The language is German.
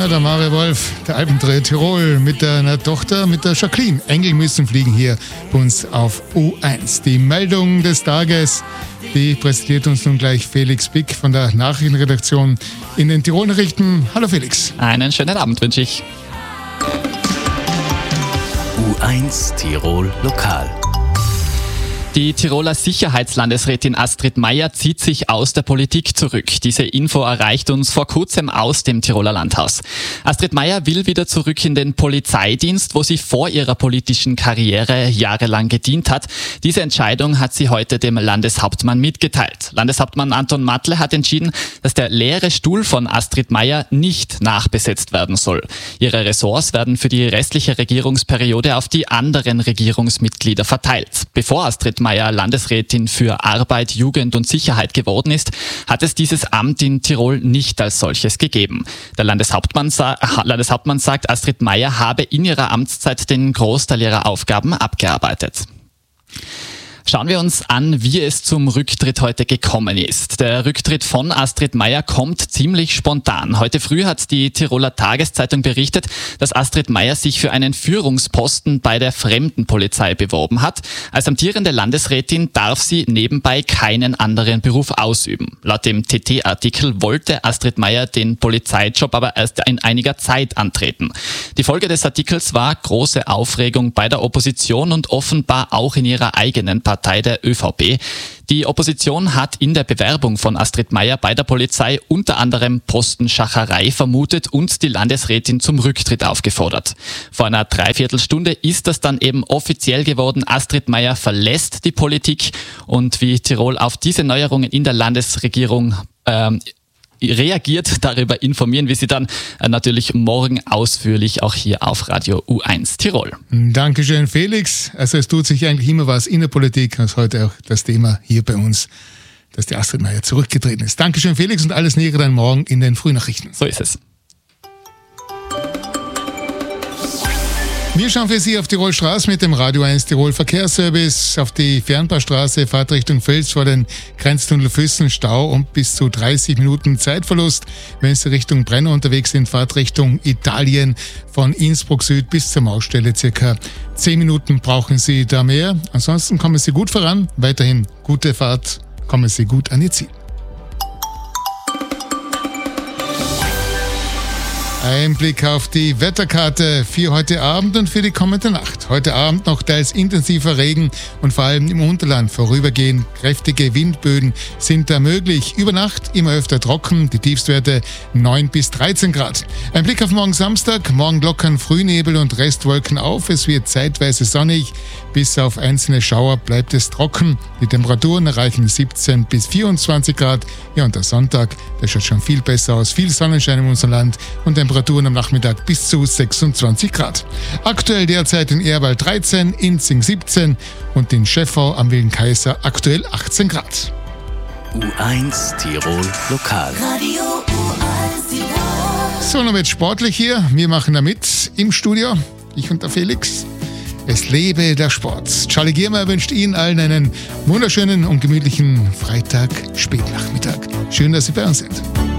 Ja, der Mario Wolf, der Alpentrio Tirol mit der Tochter, mit der Jacqueline. Engel müssen fliegen hier bei uns auf U1. Die Meldung des Tages, die präsentiert uns nun gleich Felix Bick von der Nachrichtenredaktion in den Tirol-Nachrichten. Hallo Felix. Einen schönen Abend wünsche ich. U1 Tirol Lokal. Die Tiroler Sicherheitslandesrätin Astrid Meier zieht sich aus der Politik zurück. Diese Info erreicht uns vor kurzem aus dem Tiroler Landhaus. Astrid Meier will wieder zurück in den Polizeidienst, wo sie vor ihrer politischen Karriere jahrelang gedient hat. Diese Entscheidung hat sie heute dem Landeshauptmann mitgeteilt. Landeshauptmann Anton Matle hat entschieden, dass der leere Stuhl von Astrid Meier nicht nachbesetzt werden soll. Ihre Ressorts werden für die restliche Regierungsperiode auf die anderen Regierungsmitglieder verteilt. Bevor Astrid Meier Landesrätin für Arbeit, Jugend und Sicherheit geworden ist, hat es dieses Amt in Tirol nicht als solches gegeben. Der Landeshauptmann sagt, Astrid Meier habe in ihrer Amtszeit den Großteil ihrer Aufgaben abgearbeitet. Schauen wir uns an, wie es zum Rücktritt heute gekommen ist. Der Rücktritt von Astrid Meier kommt ziemlich spontan. Heute früh hat die Tiroler Tageszeitung berichtet, dass Astrid Meier sich für einen Führungsposten bei der Fremdenpolizei beworben hat. Als amtierende Landesrätin darf sie nebenbei keinen anderen Beruf ausüben. Laut dem TT-Artikel wollte Astrid Meier den Polizeijob aber erst in einiger Zeit antreten. Die Folge des Artikels war große Aufregung bei der Opposition und offenbar auch in ihrer eigenen Partei, der ÖVP. Die Opposition hat in der Bewerbung von Astrid Meier bei der Polizei unter anderem Postenschacherei vermutet und die Landesrätin zum Rücktritt aufgefordert. Vor einer Dreiviertelstunde ist das dann eben offiziell geworden. Astrid Meier verlässt die Politik und wie Tirol auf diese Neuerungen in der Landesregierung reagiert, darüber informieren wir Sie dann natürlich morgen ausführlich auch hier auf Radio U1 Tirol. Dankeschön, Felix. Also es tut sich eigentlich immer was in der Politik, als heute auch das Thema hier bei uns, dass die Astrid Meier zurückgetreten ist. Dankeschön, Felix, und alles Nähere dann morgen in den Frühnachrichten. So ist es. Wir schauen für Sie auf Tirol Straße mit dem Radio 1 Tirol Verkehrsservice. Auf die Fernbahnstraße, Fahrtrichtung Vels vor den Grenztunnel Füssen, Stau und bis zu 30 Minuten Zeitverlust. Wenn Sie Richtung Brenner unterwegs sind, Fahrtrichtung Italien von Innsbruck Süd bis zur Mautstelle circa 10 Minuten brauchen Sie da mehr. Ansonsten kommen Sie gut voran. Weiterhin gute Fahrt, kommen Sie gut an Ihr Ziel. Ein Blick auf die Wetterkarte für heute Abend und für die kommende Nacht. Heute Abend noch teils intensiver Regen und vor allem im Unterland vorübergehend kräftige Windböen sind da möglich. Über Nacht immer öfter trocken, die Tiefstwerte 9 bis 13 Grad. Ein Blick auf morgen Samstag. Morgen lockern Frühnebel und Restwolken auf. Es wird zeitweise sonnig. Bis auf einzelne Schauer bleibt es trocken. Die Temperaturen erreichen 17 bis 24 Grad. Ja, und der Sonntag, der schaut schon viel besser aus. Viel Sonnenschein in unserem Land und Temperaturen am Nachmittag bis zu 26 Grad. Aktuell derzeit in Ehrwald 13, Inzing 17 und in Scheffau am Wilden Kaiser aktuell 18 Grad. U1 Tirol Lokal. Radio U1 Tirol. So, nun wird sportlich hier. Wir machen da mit im Studio. Ich und der Felix. Es lebe der Sport. Charlie Giermeier wünscht Ihnen allen einen wunderschönen und gemütlichen Freitag, Spätnachmittag. Schön, dass Sie bei uns sind.